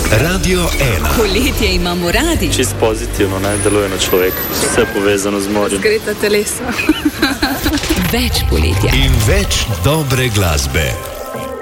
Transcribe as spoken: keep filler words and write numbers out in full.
Radio ena. Poletje imamo radi. Čist pozitivno, ne, deluje na človeka. Vse povezano z morjem. Zgreta telesa. Več poletja. In več dobre glasbe.